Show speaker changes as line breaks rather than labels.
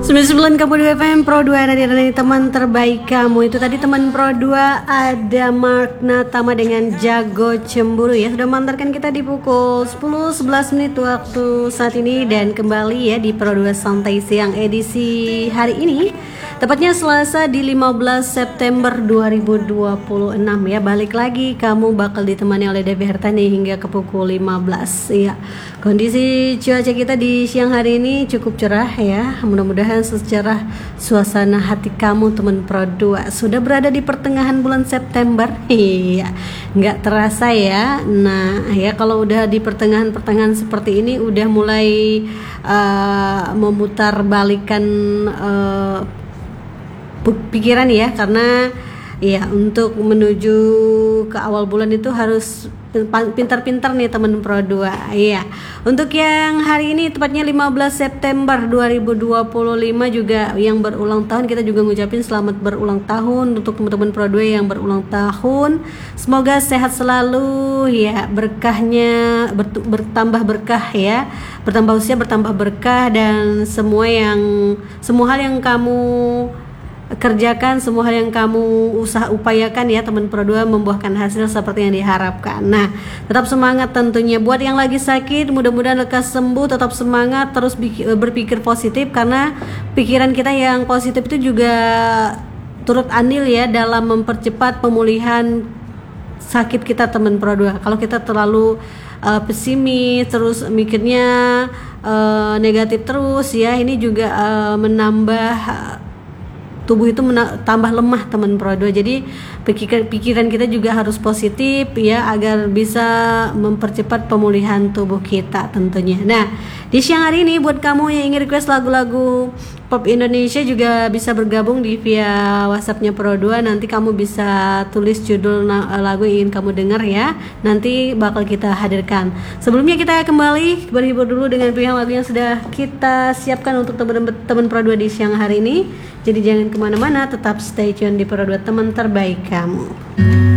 99,2 FM Pro 2 Radio teman terbaik kamu. Itu tadi teman Pro 2 ada Mark Natama dengan Jago Cemburu ya. Sudah mengantarkan kita di pukul 10.11 menit waktu saat ini. Dan kembali ya di Pro 2 Santai Siang edisi hari ini, tepatnya Selasa di 15 September 2026 ya. Balik lagi kamu bakal ditemani oleh Devi Hertani hingga ke pukul 15 ya. Kondisi cuaca kita di siang hari ini cukup cerah ya. Mudah-mudahan secara suasana hati kamu teman Pro 2 sudah berada di pertengahan bulan September. Iya, nggak terasa ya. Nah ya, kalau udah di pertengahan seperti ini udah mulai memutar balikan pikiran ya, karena ya untuk menuju ke awal bulan itu harus pintar-pintar nih teman Pro 2. Iya. Untuk yang hari ini tepatnya 15 September 2025 juga yang berulang tahun, kita juga ngucapin selamat berulang tahun untuk teman-teman Pro 2 yang berulang tahun. Semoga sehat selalu ya, berkahnya bertambah berkah ya, bertambah usia bertambah berkah, dan semua hal yang kamu kerjakan, semua hal yang kamu upayakan ya teman Pro 2 membuahkan hasil seperti yang diharapkan. Nah, tetap semangat tentunya. Buat yang lagi sakit, mudah-mudahan lekas sembuh. Tetap semangat, terus berpikir positif, karena pikiran kita yang positif itu juga turut andil ya dalam mempercepat pemulihan sakit kita teman Pro 2. Kalau kita terlalu pesimis, terus mikirnya negatif terus ya, ini juga menambah tubuh itu tambah lemah teman Pro 2. Jadi pikiran kita juga harus positif ya, agar bisa mempercepat pemulihan tubuh kita tentunya. Nah, di siang hari ini buat kamu yang ingin request lagu-lagu pop Indonesia juga bisa bergabung di via WhatsAppnya Pro 2. Nanti kamu bisa tulis judul lagu yang ingin kamu dengar ya. Nanti bakal kita hadirkan. Sebelumnya kita kembali berhibur dulu dengan pilihan lagu yang sudah kita siapkan untuk teman Pro 2 di siang hari ini. Jadi jangan kemana-mana, tetap stay tune di Pro 2 teman terbaik kamu.